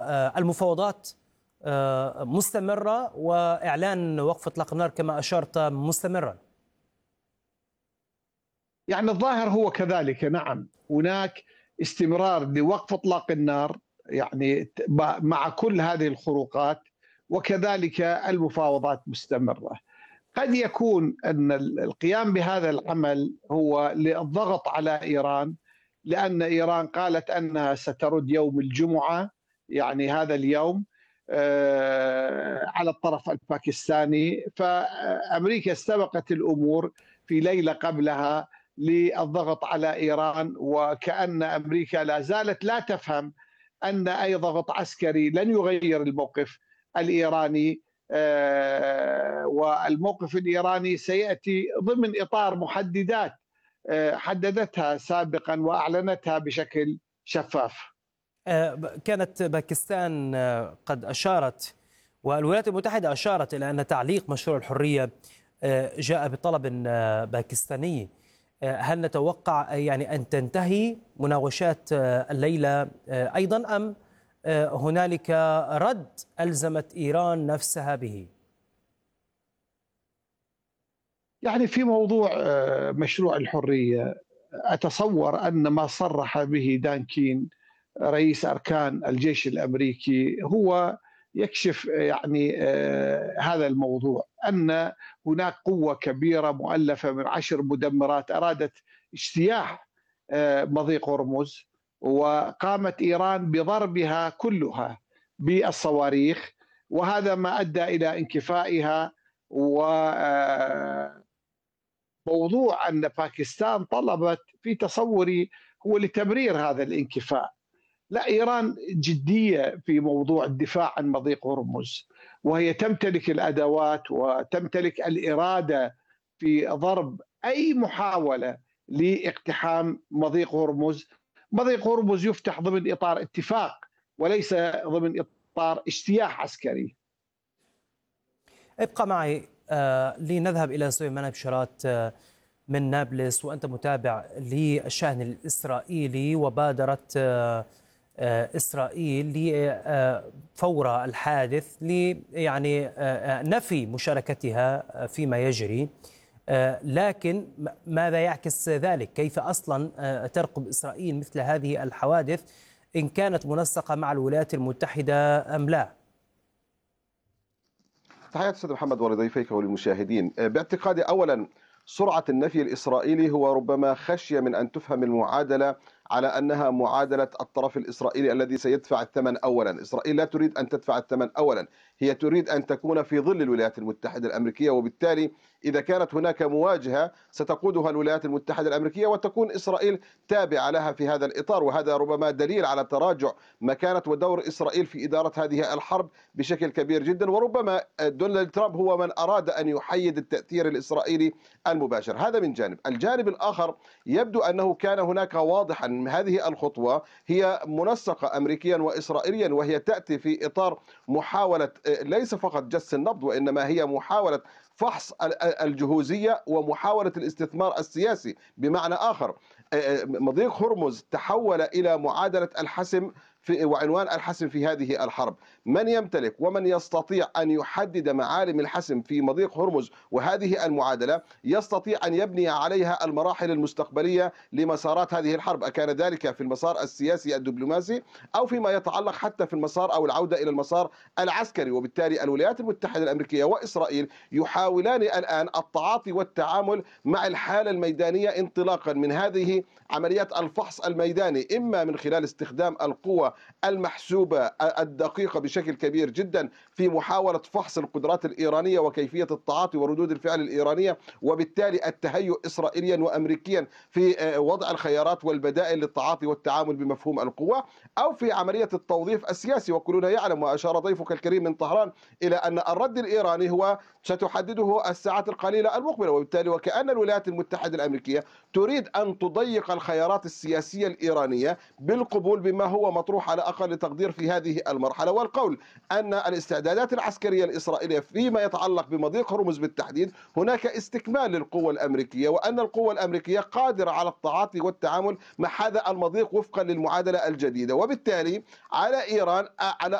والمفاوضات مستمرة وإعلان وقف إطلاق النار كما أشرت مستمرا. يعني الظاهر هو كذلك، نعم هناك استمرار لوقف إطلاق النار يعني مع كل هذه الخروقات، وكذلك المفاوضات مستمرة. قد يكون أن القيام بهذا العمل هو للضغط على إيران، لأن إيران قالت أنها سترد يوم الجمعة، يعني هذا اليوم، على الطرف الباكستاني. فأمريكا استبقت الأمور في ليلة قبلها للضغط على إيران، وكأن أمريكا لا زالت لا تفهم أن أي ضغط عسكري لن يغير الموقف الإيراني، والموقف الإيراني سيأتي ضمن إطار محددات حددتها سابقا وأعلنتها بشكل شفاف. كانت باكستان قد أشارت والولايات المتحدة أشارت إلى أن تعليق مشروع الحرية جاء بطلب باكستاني. هل نتوقع يعني أن تنتهي مناوشات الليلة أيضا، أم هنالك رد ألزمت إيران نفسها به؟ يعني في موضوع مشروع الحرية، أتصور أن ما صرح به دان كين رئيس أركان الجيش الأمريكي هو يكشف يعني هذا الموضوع، أن هناك قوة كبيرة مؤلفة من 10 مدمرات أرادت اجتياح مضيق هرمز، وقامت إيران بضربها كلها بالصواريخ، وهذا ما أدى إلى انكفائها. وموضوع أن باكستان طلبت في تصوري هو لتبرير هذا الانكفاء. لا، إيران جدية في موضوع الدفاع عن مضيق هرمز، وهي تمتلك الأدوات وتمتلك الإرادة في ضرب أي محاولة لاقتحام مضيق هرمز. مضيق هرمز يفتح ضمن إطار اتفاق وليس ضمن إطار اجتياح عسكري. ابقى معي لنذهب إلى سليمان بشارات من نابلس، وأنت متابع للشأن الإسرائيلي. وبادرت إسرائيل فور الحادث يعني نفي مشاركتها فيما يجري، لكن ماذا يعكس ذلك؟ كيف أصلا ترقب إسرائيل مثل هذه الحوادث إن كانت منسقة مع الولايات المتحدة أم لا؟ تحياتي أستاذ محمد ولضيفيك وللمشاهدين. باعتقادي أولا سرعة النفي الإسرائيلي هو ربما خشية من أن تفهم المعادلة على أنها معادلة الطرف الإسرائيلي الذي سيدفع الثمن أولا. إسرائيل لا تريد أن تدفع الثمن أولا، هي تريد أن تكون في ظل الولايات المتحدة الأمريكية، وبالتالي إذا كانت هناك مواجهة ستقودها الولايات المتحدة الأمريكية وتكون إسرائيل تابعة لها في هذا الإطار. وهذا ربما دليل على تراجع مكانة ودور إسرائيل في إدارة هذه الحرب بشكل كبير جدا. وربما دونالد ترامب هو من أراد أن يحيد التأثير الإسرائيلي المباشر. هذا من جانب. الجانب الآخر يبدو أنه كان هناك واضحا هذه الخطوة هي منسقة أمريكيا وإسرائيليا، وهي تأتي في إطار محاولة ليس فقط جس النبض، وإنما هي محاولة فحص الجهوزية ومحاولة الاستثمار السياسي. بمعنى آخر، مضيق هرمز تحول إلى معادلة الحسم وعنوان الحسم في هذه الحرب. من يمتلك ومن يستطيع أن يحدد معالم الحسم في مضيق هرمز وهذه المعادلة يستطيع أن يبني عليها المراحل المستقبلية لمسارات هذه الحرب، أكان ذلك في المسار السياسي الدبلوماسي أو فيما يتعلق حتى في المسار أو العودة إلى المسار العسكري. وبالتالي الولايات المتحدة الأمريكية وإسرائيل يحاولان الآن التعاطي والتعامل مع الحالة الميدانية انطلاقا من هذه عمليات الفحص الميداني، إما من خلال استخدام القوة المحسوبة الدقيقة بشكل كبير جدا في محاولة فحص القدرات الإيرانية وكيفية التعاطي وردود الفعل الإيرانية، وبالتالي التهيؤ إسرائيليا وأمريكيا في وضع الخيارات والبدائل للتعاطي والتعامل بمفهوم القوة، أو في عملية التوظيف السياسي. وكلنا يعلم، وأشار ضيفك الكريم من طهران إلى أن الرد الإيراني هو ستحدده الساعات القليلة المقبلة. وبالتالي وكأن الولايات المتحدة الأمريكية تريد أن تضيق الخيارات السياسية الإيرانية بالقبول بما هو مطروح على أقل تقدير في هذه المرحلة، والقول أن الاستعدادات العسكرية الإسرائيلية فيما يتعلق بمضيق هرمز بالتحديد هناك استكمال للقوة الأمريكية، وأن القوة الأمريكية قادرة على التعاطي والتعامل مع هذا المضيق وفقا للمعادلة الجديدة. وبالتالي على إيران على